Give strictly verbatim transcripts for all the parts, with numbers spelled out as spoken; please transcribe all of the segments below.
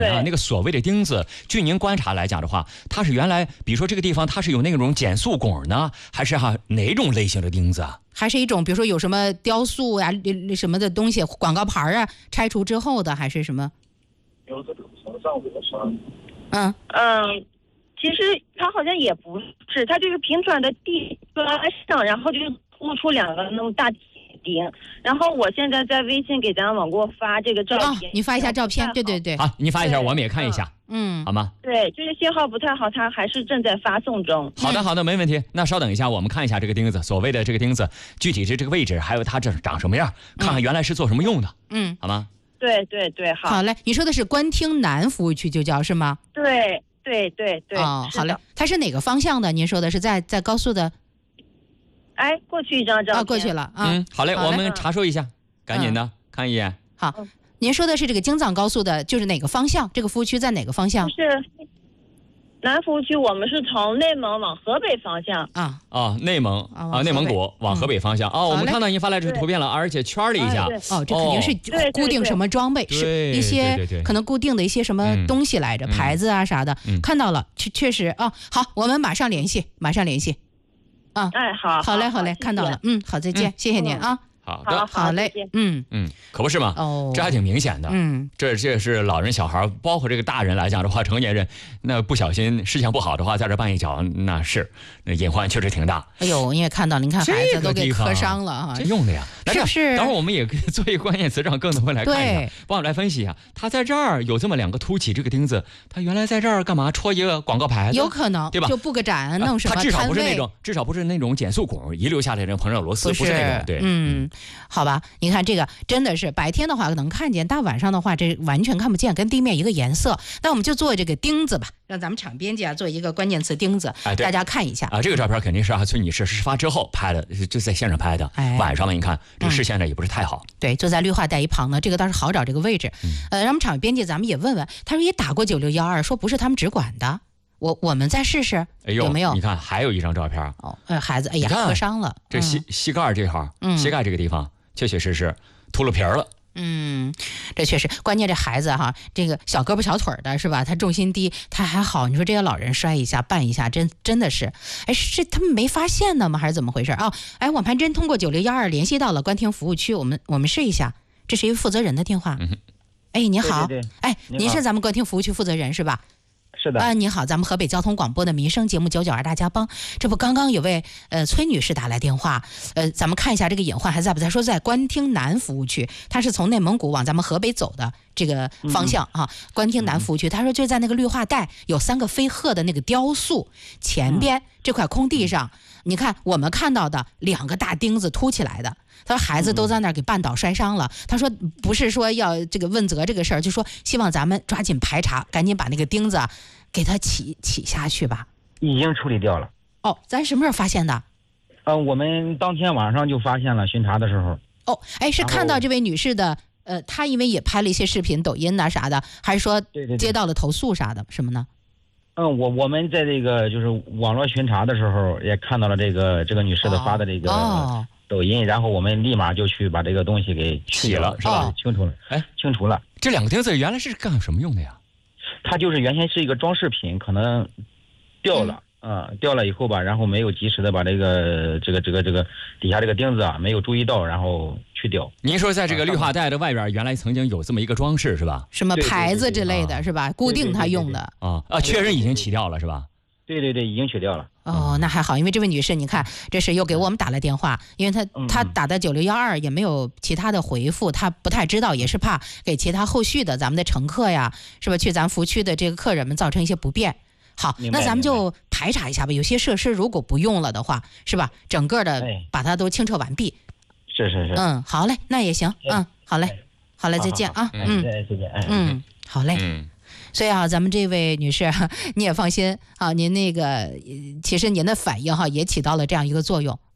啊，那个所谓的钉子，据您观察来讲的话，它是原来，比如说这个地方它是有那种减速拱呢，还是哈、啊、哪种类型的钉子啊？ 还是一种，比如说有什么雕塑呀、啊、什么的东西，广告牌啊，拆除之后的，还是什么？ 有这个床上这个床。 嗯嗯，其实它好像也不是，它就是平转的地砖上，然后就露出两个那么大钉。然后我现在在微信给咱网过发这个照片， 哦，你发一下照片，对对对。 好，你发一下，我们也看一下， 嗯， 好吗？ 对，就是信号不太好，它还是正在发送中。 好的，好的，没问题。那稍等一下，我们看一下这个钉子，所谓的这个钉子具体是这个位置，还有它这长什么样，看看原来是做什么用的， 嗯， 好吗？ 对对对，好。 好嘞，你说的是官厅南服务区就叫是吗？ 对对对对。 哦，好嘞，它是哪个方向的？您说的是在在高速的？ 哎，过去一张照片。 啊，过去了啊。 嗯，好嘞， 好嘞我们查收一下，赶紧的、嗯、看一眼。 好，您说的是这个京藏高速的，就是哪个方向？这个服务区在哪个方向？ 是南服务区，我们是从内蒙往河北方向啊。 哦，内蒙啊，内蒙古往河北方向。哦，我们看到您发来这图片了，而且圈了一下。 哦，这肯定是固定什么装备，是一些可能固定的一些什么东西来着，牌子啊啥的。看到了，确确实啊。好，我们马上联系，马上联系。啊， 哎，好， 好嘞，好嘞，看到了，嗯，好，再见，谢谢您啊。 好的， 好嘞，嗯嗯，可不是嘛， 哦， 这还挺明显的， 嗯， 这这是老人、小孩，包括这个大人来讲的话，成年人那不小心事情不好的话，在这绊一脚，那是那隐患确实挺大。 哎呦，你也看到了，你看孩子都给磕伤了啊， 这用的呀， 是不是？ 等会儿我们也做一个关键词，让更多人来看一下，帮我来分析一下，他在这儿有这么两个凸起，这个钉子，他原来在这儿干嘛戳一个广告牌子？ 有可能， 对吧？ 就布个展，弄什么？ 他至少不是那种，至少不是那种减速拱遗留下来的膨胀螺丝， 不是那种，对， 嗯，好吧。你看这个真的是白天的话能看见，大晚上的话这完全看不见，跟地面一个颜色。那我们就做这个钉子吧，让咱们场编辑啊做一个关键词钉子， 哎， 大家看一下啊。这个照片肯定是啊，崔女士事发之后拍的，就在现场拍的。 哎， 晚上呢，你看这视线呢也不是太好。 嗯、对，就在绿化带一旁呢，这个倒是好找这个位置。嗯、呃，让我们场编辑咱们也问问，他说也打过九六幺二，说不是他们只管的。我我们再试试， 哎呦， 有没有？ 你看还有一张照片哦，呃，孩子，哎呀，磕伤了， 这膝、嗯、膝盖这块，嗯，膝盖这个地方确确实实秃噜皮儿了。 嗯，这确实关键。这孩子哈，这个小胳膊小腿的是吧？他重心低，他还好。你说这些老人摔一下绊一下，真真的是，哎，是他们没发现呢吗？还是怎么回事啊？哎，我们还真通过九六幺二联系到了官厅服务区，我们我们试一下，这是一位负责人的电话。 嗯、 哎，你好， 对对对哎，您是咱们官厅服务区负责人是吧？ 是的啊、呃，你好，咱们河北交通广播的民生节目九九二大家帮，这不刚刚有位呃崔女士打来电话，呃，咱们看一下这个隐患还在不在？说在官厅南服务区，她是从内蒙古往咱们河北走的这个方向、嗯、啊。官厅南服务区，她说就在那个绿化带有三个飞鹤的那个雕塑前边这块空地上，你看我们看到的两个大钉子凸起来的。他说孩子都在那儿给绊倒摔伤了。他说不是说要这个问责这个事儿，就说希望咱们抓紧排查，赶紧把那个钉子给他起起下去吧。 已经处理掉了。 哦，咱什么时候发现的？ 呃，我们当天晚上就发现了，巡查的时候。 哦，哎，是看到这位女士的，呃，她因为也拍了一些视频、抖音呐、啊、啥的，还是说接到了投诉啥的，什么呢？ 嗯，我我们在这个就是网络巡查的时候，也看到了这个这个女士的发的这个。哦。抖音，然后我们立马就去把这个东西给起了， 是吧？清除了， 哎， 清除了。 这两个钉子原来是干什么用的呀？ 它就是原先是一个装饰品，可能掉了，嗯、呃，掉了以后吧，然后没有及时的把这个这个这个这个底下这个钉子啊没有注意到，然后去掉。 您说在这个绿化带的外边，原来曾经有这么一个装饰是吧？ 什么牌子之类的是吧？固定它用的啊啊，确认已经起掉了是吧？ 对对对，已经取掉了。 哦，那还好，因为这位女士，你看，这是又给我们打了电话，因为她她打的九六幺二也没有其他的回复，她不太知道，也是怕给其他后续的咱们的乘客呀，是吧？去咱服务区的这个客人们造成一些不便。好，那咱们就排查一下吧。有些设施如果不用了的话，是吧？整个的把它都清澈完毕。 是是是。 嗯，好嘞，那也行。嗯，好嘞，好嘞，再见啊。 嗯，再见。 嗯，好嘞。 嗯。 所以啊，咱们这位女士，你也放心啊，您那个其实您的反应哈也起到了这样一个作用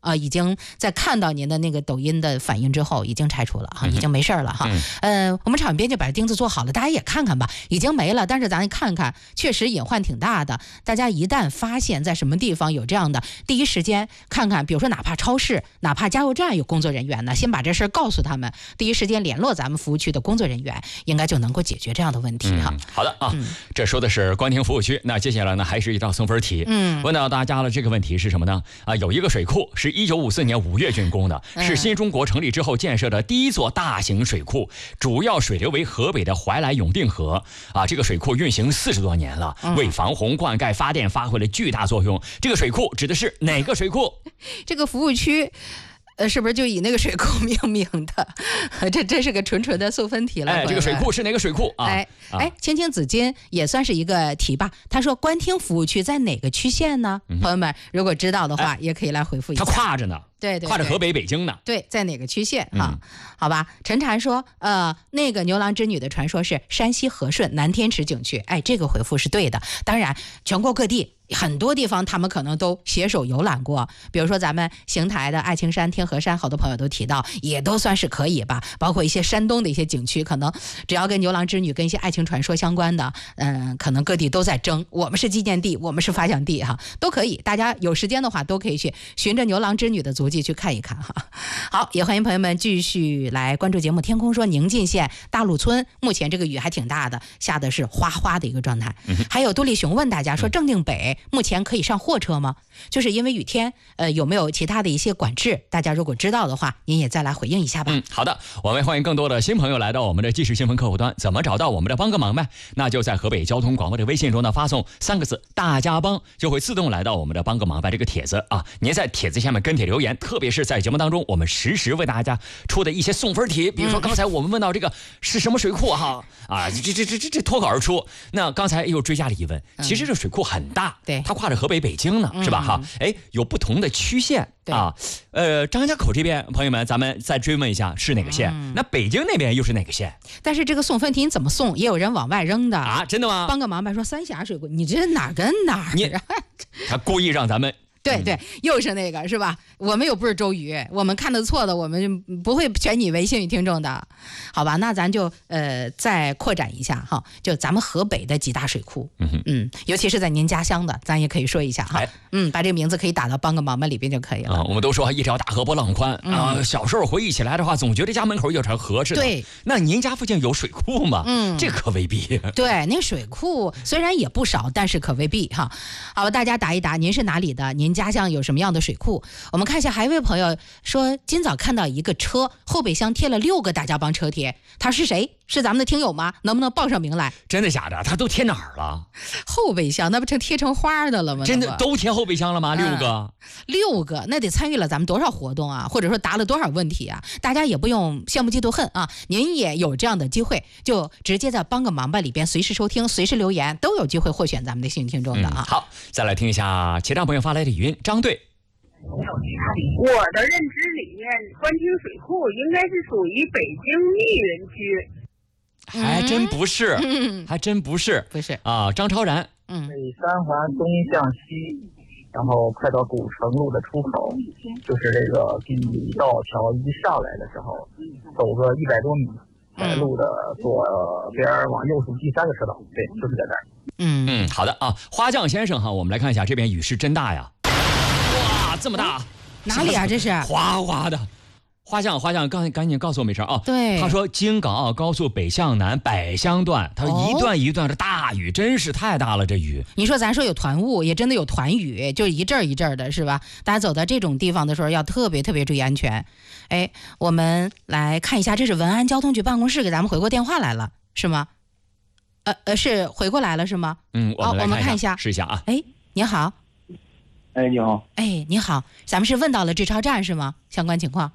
啊，已经在看到您的那个抖音的反应之后，已经拆除了哈，已经没事了哈。嗯、呃，我们场边就把钉子做好了，大家也看看吧，已经没了，但是咱看看，确实隐患挺大的。大家一旦发现在什么地方有这样的，第一时间看看，比如说哪怕超市、哪怕加油站有工作人员呢，先把这事儿告诉他们，第一时间联络咱们服务区的工作人员，应该就能够解决这样的问题哈、 嗯。好的啊、 嗯， 这说的是关停服务区。那接下来呢，还是一道送分题。嗯，问到大家了，这个问题是什么呢？啊，有一个水库是一九五四年五月竣工的，是新中国成立之后建设的第一座大型水库，主要水流为河北的怀来永定河。啊，这个水库运行四十多年了，为防洪、灌溉、发电发挥了巨大作用。这个水库指的是哪个水库？ 这个服务区。呃，是不是就以那个水库命名的？这真是个纯纯的送分题了。 哎，这个水库是哪个水库啊？ 哎哎，青青子衿也算是一个题吧。他说官厅服务区在哪个区县呢？嗯、朋友们如果知道的话、哎，也可以来回复一下。 它跨着呢， 对 对, 对， 跨着河北、北京呢。 对，在哪个区县啊、嗯？好吧，陈禅说，呃，那个牛郎织女的传说是山西和顺南天池景区。哎，这个回复是对的。当然，全国各地。很多地方他们可能都携手游览过，比如说咱们邢台的爱青山、天河山，好多朋友都提到，也都算是可以吧。包括一些山东的一些景区，可能只要跟牛郎织女、跟一些爱情传说相关的，嗯，可能各地都在争。我们是纪念地，我们是发祥地哈，都可以。大家有时间的话，都可以去循着牛郎织女的足迹去看一看哈。好，也欢迎朋友们继续来关注节目。天空说，宁晋县大路村目前这个雨还挺大的，下的是哗哗的一个状态。还有杜立雄问大家说，正定北目前可以上货车吗？就是因为雨天，呃，有没有其他的一些管制？大家如果知道的话，您也再来回应一下吧。 嗯，好的，我们欢迎更多的新朋友来到我们的即时新闻客户端。怎么找到我们的帮个忙呗？那就在河北交通广播的微信中呢，发送三个字“大家帮”，就会自动来到我们的帮个忙呗这个帖子啊。您在帖子下面跟帖留言，特别是在节目当中，我们实时为大家出的一些送分题，比如说刚才我们问到这个是什么水库哈啊，这这这这这脱口而出。那刚才又追加了一问，其实这水库很大， 对， 它跨着河北、北京呢，是吧？哈，哎，有不同的区县啊。呃，张家口这边，朋友们，咱们再追问一下是哪个县？嗯、那北京那边又是哪个县？ 但是这个送分题你怎么送？也有人往外扔的啊？真的吗？ 帮个忙吧，说三峡水库，你这哪跟哪儿啊？ 他故意让咱们。 对对，又是那个是吧？我们又不是周瑜，我们看的错的，我们不会选你为幸运听众的，好吧？那咱就呃再扩展一下哈，就咱们河北的几大水库，嗯嗯，尤其是在您家乡的，咱也可以说一下哈，嗯，把这个名字可以打到帮个忙们里边就可以了。 啊、我们都说一条大河波浪宽啊、嗯呃，小时候回忆起来的话，总觉得家门口有条河似的。 对， 那您家附近有水库吗？ 嗯， 这可未必。 对，那水库虽然也不少，但是可未必哈。好吧，大家答一答，您是哪里的？您家乡有什么样的水库？我们看一下，还有一位朋友说，今早看到一个车后备箱贴了六个大家帮车贴，他是谁？是咱们的听友吗？能不能报上名来？ 真的假的？他都贴哪儿了？ 后备箱那不成贴成花的了吗？ 真的都贴后备箱了吗？六个、 嗯，六个，那得参与了咱们多少活动啊？或者说答了多少问题啊？大家也不用羡慕嫉妒恨啊，您也有这样的机会，就直接在帮个忙吧里边随时收听、随时留言，都有机会获选咱们的幸运听众的啊、 嗯。好，再来听一下其他朋友发来的语音。张队。 我的认知里面，官厅水库应该是属于北京密云区， 还真不是， 嗯、 还真不是， 不是啊。张超然， 嗯， 北三环东向西，然后快到古城路的出口，就是这个第一道桥一上来的时候，走个一百多米，在路的左边往右数第三个车道，对，就是在这儿。 嗯嗯，好的啊，花匠先生哈，我们来看一下这边雨是真大呀。哇，这么大！ 哪里啊？这是哗哗的。花匠，花匠，刚赶紧告诉我们一声啊！ 对， 他说京港澳高速北向南百乡段，他说一段一段的大雨，哦、真是太大了。这雨， 你说咱说有团雾，也真的有团雨，就一阵一阵的，是吧？大家走到这种地方的时候，要特别特别注意安全。哎，我们来看一下，这是文安交通局办公室给咱们回过电话来了，是吗？呃呃，是回过来了是吗？ 嗯，我们来看一下，哦、 我们看一下， 试一下啊。 哎，你好。 哎，你好。 哎，你好，咱们是问到了治超站是吗？相关情况。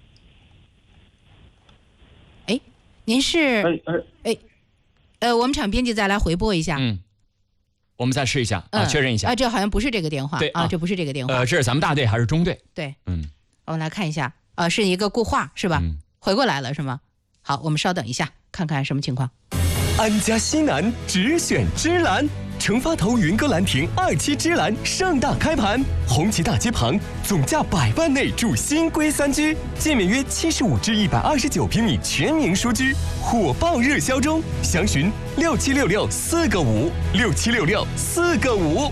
哎，您是？ 哎哎哎，呃，我们场编辑再来回拨一下。 嗯，我们再试一下啊， 嗯、 确认一下。 啊，这好像不是这个电话。 对啊， 这不是这个电话。 呃，这是咱们大队还是中队？ 对， 嗯， 我们来看一下，呃，是一个固话是吧？ 嗯， 回过来了是吗？好，我们稍等一下，看看什么情况。 安家西南只选芝兰， 成发头云歌兰亭二期芝兰盛大开盘，红旗大街旁，总价百万内住新规三居，建面约七十五至一百二十九平米全民书居，火爆热销中，详询六七六六四个五六七六六四个五。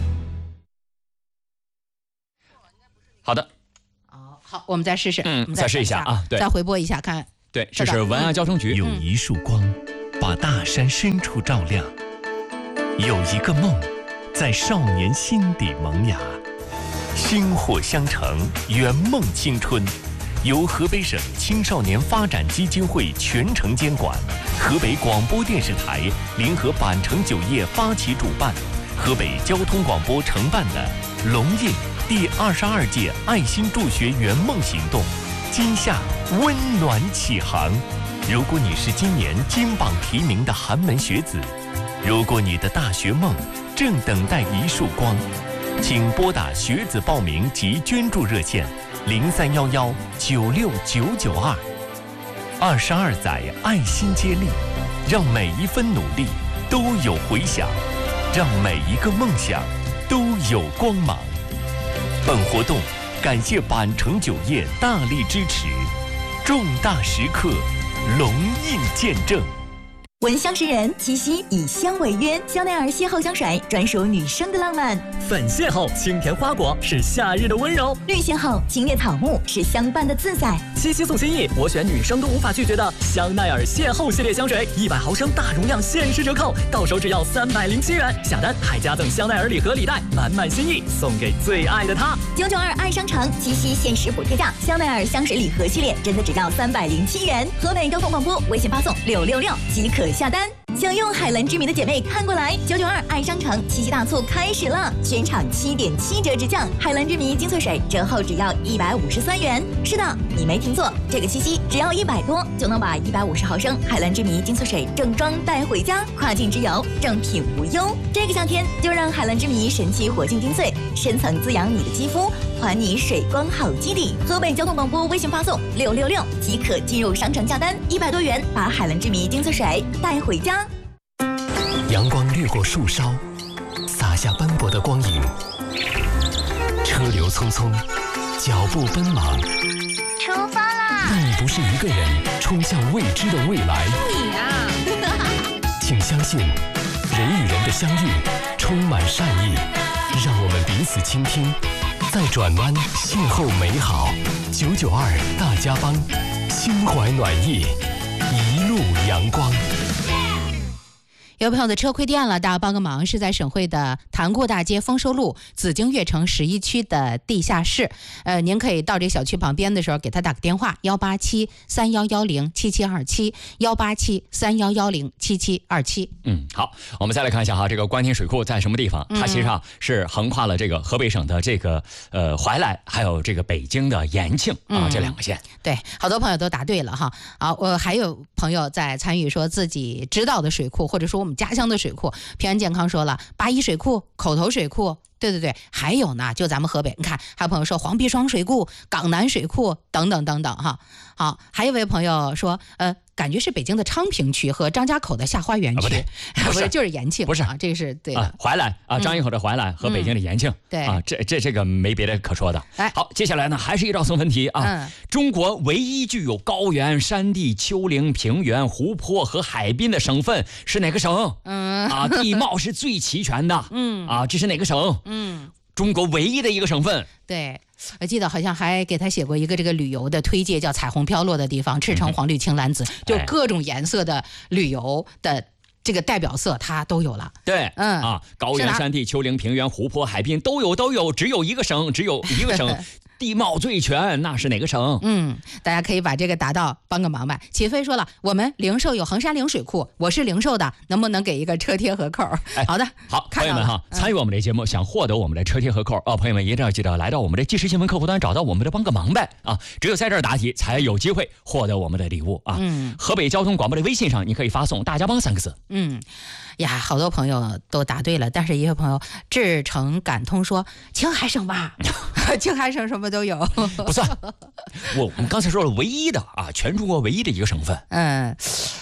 好的， 哦，好，我们再试试， 嗯我们再试一下啊对再回播一下看。 对，这是文安交通局。 有一束光，把大山深处照亮；有一个梦，在少年心底萌芽。薪火相承，圆梦青春。由河北省青少年发展基金会全程监管，河北广播电视台联合板城酒业发起主办，河北交通广播承办的龙印第二十二届爱心助学圆梦行动，今夏温暖启航。如果你是今年金榜题名的寒门学子，如果你的大学梦正等待一束光，请拨打学子报名及捐助热线零三幺幺九六九九二。二十二载爱心接力，让每一分努力都有回响，让每一个梦想都有光芒。本活动感谢板城酒业大力支持，重大时刻，龙印见证。 闻香识人，七夕以香为约，香奈儿邂逅香水专属女生的浪漫。 粉邂逅，清甜花果是夏日的温柔； 绿邂逅，清冽草木是相伴的自在。 七夕送心意，我选女生都无法拒绝的香奈儿邂逅系列香水，一百毫升大容量限时折扣，到手只要三百零七元，下单还加赠香奈儿礼盒礼袋，满满心意送给最爱的他。 九九二爱商城七夕限时补贴价，香奈儿香水礼盒系列真的只要三百零七元。河北交通广播微信发送六六六即可下单。想用海蓝之谜的姐妹看过来，九九二爱商城七夕大促开始了，全场七点七折直降，海蓝之谜精粹水折后只要一百五十三元。是的，你没听错，这个七夕只要一百多就能把一百五十毫升海蓝之谜精粹水正装带回家，跨境之游正品无忧。这个夏天就让海蓝之谜神奇活性精粹深层滋养你的肌肤，还你水光好基底。河北交通广播微信发送六六六即可进入商城下单，一百多元把海蓝之谜精粹水带回家。 阳光掠过树梢，洒下斑驳的光影。车流匆匆，脚步奔忙。 出发啦！ 但你不是一个人冲向未知的未来。 你啊！ 请相信，人与人的相遇充满善意，让我们彼此倾听，在转弯邂逅美好。九九二大家帮，心怀暖意，一路阳光。 有朋友的车亏电了，大家帮个忙，是在省会的潭沽大街丰收路紫荆悦城十一区的地下室。呃，您可以到这个小区旁边的时候给他打个电话，幺八七三幺幺零七七二七，幺八七三幺幺零七七二七。 嗯，好，我们再来看一下哈，这个官天水库在什么地方？它其实啊是横跨了这个河北省的这个呃怀来，还有这个北京的延庆啊、嗯、这两个县。 对，好多朋友都答对了哈。好，我还有朋友在参与说自己知道的水库，或者说我们家乡的水库。平安健康说了，八一水库、口头水库，对对对，还有呢，就咱们河北，你看，还有朋友说黄皮双水库、港南水库等等等等哈。好，还有一位朋友说，呃，感觉是北京的昌平区和张家口的下花园区， 啊、不, 不是就是延庆， 不是啊，这个是对的。 啊、怀来啊，张家口的怀来和北京的延庆， 嗯、对啊，这这这个没别的可说的。 哎， 好，接下来呢还是一道送分题啊。 嗯、 中国唯一具有高原、山地、丘陵、平原、湖泊和海滨的省份是哪个省？ 嗯啊，地貌是最齐全的。 嗯啊，这是哪个省？ 嗯， 中国唯一的一个省份。 对。我记得好像还给他写过一个这个旅游的推介，叫彩虹飘落的地方，赤橙黄绿青蓝紫，嗯、就各种颜色的旅游的这个代表色它都有了。 对， 嗯啊，高原、山地、丘陵、平原、湖泊、海滨都有都有，只有一个省，只有一个省地貌最全，那是哪个省？ 嗯，大家可以把这个答到，帮个忙吧。齐飞说了，我们灵寿有衡山陵水库，我是灵寿的，能不能给一个车贴盒扣？ 哎、 好的， 好，朋友们哈，嗯、参与我们的节目，想获得我们的车贴盒扣哦，朋友们一定要记得来到我们的即时新闻客户端，找到我们的帮个忙呗啊！只有在这儿答题，才有机会获得我们的礼物啊！ 嗯， 河北交通广播的微信上，你可以发送“大家帮”三个字。 嗯。呀，好多朋友都答对了，但是也有朋友志诚感通说青海省吧，青海省什么都有， 不算。我我们刚才说了唯一的啊，全中国唯一的一个省份。 嗯，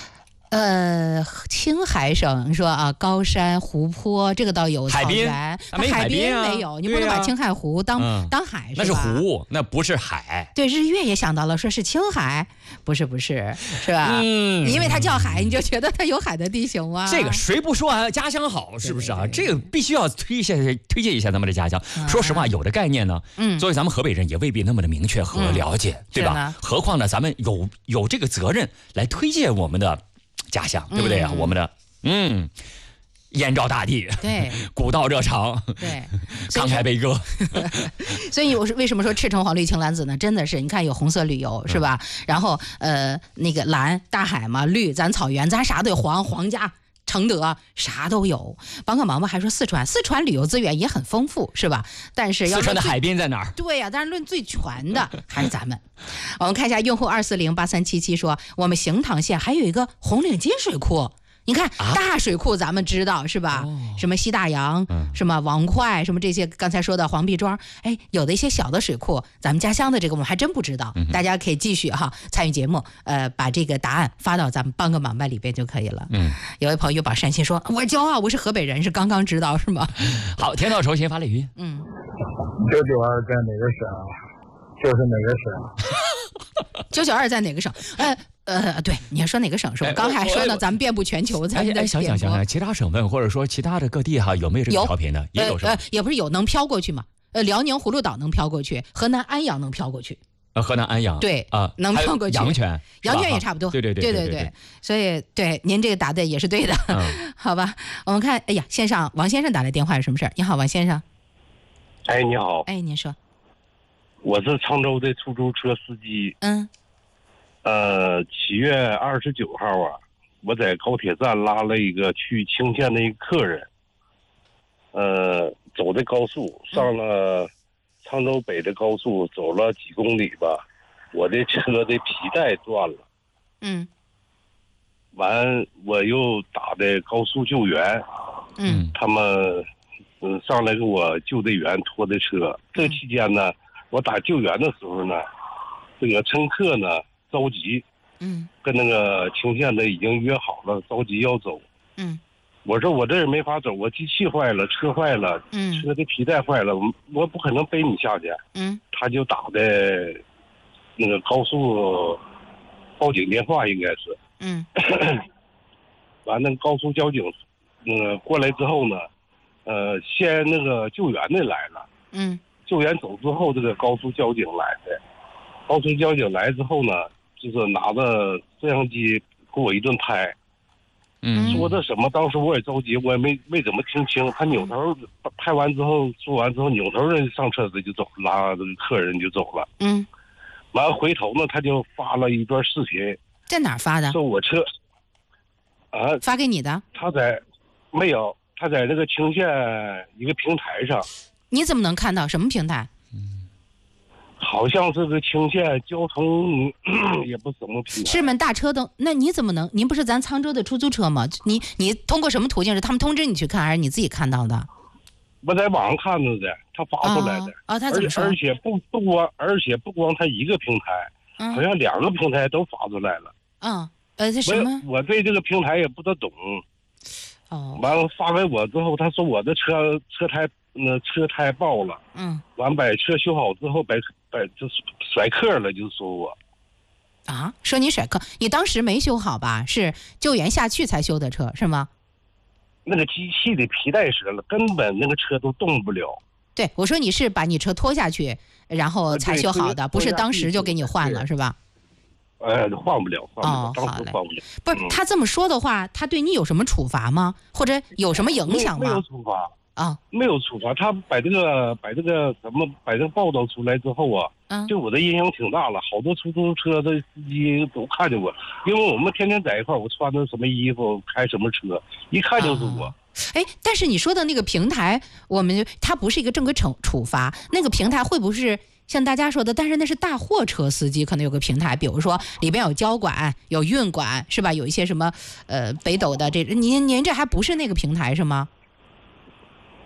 呃，青海省说啊，高山湖泊这个倒有草原， 没海边啊、 没有，你不能把青海湖当、嗯、当海是吧？ 那是湖，那不是海。 对，日月也想到了，说是青海，不是不是，是吧？ 嗯， 因为它叫海，你就觉得它有海的地形啊。 这个谁不说啊？家乡好，是不是啊？这个必须要推荐推荐一下咱们的家乡。啊、说实话，有的概念呢，嗯，作为咱们河北人也未必那么的明确和了解，嗯、对吧？何况呢，咱们有有这个责任来推荐我们的家乡，对不对啊？嗯、我们的嗯，燕赵大地， 对， 古道热肠， 对， 慷慨悲歌。 所以我是为什么说赤橙黄绿青蓝紫呢？真的是，你看有红色旅游是吧？嗯、然后呃，那个蓝大海嘛，绿咱草原，咱啥都有，黄皇家。承德啥都有，帮个忙吧。还说四川，四川旅游资源也很丰富，是吧？但是要四川的海滨在哪儿？ 对呀、啊，但是论最全的还是咱们。我们看一下用户二四零八三七七说，我们行塘县还有一个红领巾水库。你看、啊、大水库咱们知道是吧、哦、什么西大洋、嗯、什么王快什么这些刚才说的黄壁庄，哎，有的一些小的水库咱们家乡的这个我们还真不知道、嗯、大家可以继续哈参与节目，呃，把这个答案发到咱们帮个忙吧里边就可以了。嗯，有位朋友把山西说我骄傲我是河北人，是刚刚知道是吗？ 好，天道酬勤发了语。 嗯，九九二在哪个省？就是哪个省？ 九九二在哪个省？呃呃，对，你要说哪个省是吧？刚还说呢，咱们遍布全球，咱们哎，想想想想，其他省份或者说其他的各地哈，有没有这个调频的？也有是吧？ 呃，也不是有，能飘过去吗？呃，辽宁葫芦岛能飘过去，河南安阳能飘过去。 呃，河南安阳对啊， 能飘过去。 阳泉， 阳泉也差不多。 对对对对对对，所以对您这个答的也是对的，嗯、好吧？我们看，哎呀，线上王先生打来电话是什么事儿？你好，王先生。 哎，你好。 哎，您说。 我是常州的出租车司机。 嗯。 呃，七月二十九号啊，我在高铁站拉了一个去青县的一个客人。呃，走的高速，上了常州北的高速，走了几公里吧，我的车的皮带断了。 嗯。 完，我又打的高速救援。 嗯。 他们嗯上来给我救的员拖的车。这期间呢，我打救援的时候呢，这个乘客呢。着急， 嗯， 跟那个青县的已经约好了，着急要走， 嗯， 我说我这也没法走，我机器坏了，车坏了， 嗯， 车的皮带坏了，我我不可能背你下去， 嗯， 他就打的，那个高速报警电话应该是， 嗯， 完了高速交警，那个过来之后呢，呃，先那个救援的来了， 嗯， 救援走之后，这个高速交警来的，高速交警来之后呢。就是拿着摄像机给我一顿拍， 嗯， 说的什么？当时我也着急，我也没没怎么听清。他扭头拍完之后，说完之后扭头人上车子就走，拉这个客人就走了。 嗯， 完了回头呢，他就发了一段视频， 在哪儿发的？ 说我车啊， 发给你的？ 他在没有，他在那个青县一个平台上。 你怎么能看到什么平台？ 好像是个青县交通，也不怎么平台。 是门大车灯，那你怎么能？您不是咱沧州的出租车吗？你你通过什么途径？是他们通知你去看，还是你自己看到的？ 我在网上看着的，他发出来的。 啊、哦哦，他怎么说？ 而且不不光，而且不光他一个平台， 嗯、 好像两个平台都发出来了。 嗯，呃，这什么？ 我对这个平台也不大懂。 哦。 完了发给我之后，他说我的车车胎那车胎爆了。 嗯。 完把车修好之后，把把就甩客了，就说我。 啊，说你甩客，你当时没修好吧？是救援下去才修的车是吗？ 那个机器的皮带折了，根本那个车都动不了。 对，我说你是把你车拖下去，然后才修好的，不是当时就给你换了是吧？ 呃，换不了，换不了， 哦、 当时换不了。 不是、嗯、他这么说的话，他对你有什么处罚吗？或者有什么影响吗？ 没有处罚啊， 没有处罚。他把这个把这个什么把这个报道出来之后啊， 嗯， 对我的影响挺大了。好多出租车的司机都看见我，因为我们天天在一块儿，我穿的什么衣服，开什么车，一看就是我。啊哎，但是你说的那个平台，我们它不是一个正规惩处罚，那个平台会不会是像大家说的？但是那是大货车司机可能有个平台，比如说里边有交管、有运管，是吧？有一些什么呃北斗的这，您您这还不是那个平台是吗？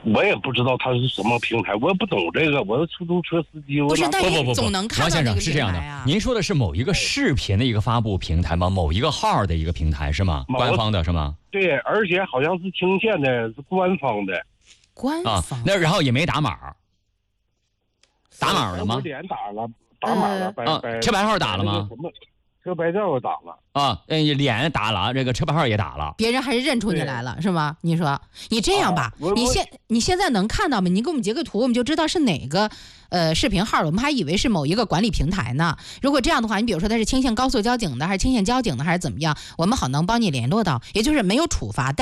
我也不知道它是什么平台，我也不懂这个，我是出租车司机。 不是，但不不不， 总能看王先到那个生是这样的， 平台啊。 您说的是某一个视频的一个发布平台吗？某一个号的一个平台是吗？官方的是吗？ 对，而且好像是青县的，是官方的。 官方、 啊、那然后也没打码，打码了吗？ 我脸打了，打码了， 呃、啊，车牌号打了吗？ 车牌照打了啊，呃，脸打了，这个车牌号也打了， 别人还是认出你来了，是吗？你说，你这样吧，啊、你现你现在能看到吗？你给我们截个图，我们就知道是哪个呃视频号了。我们还以为是某一个管理平台呢。如果这样的话，你比如说它是青县高速交警的，还是青县交警的，还是怎么样，我们好能帮你联络到，也就是没有处罚。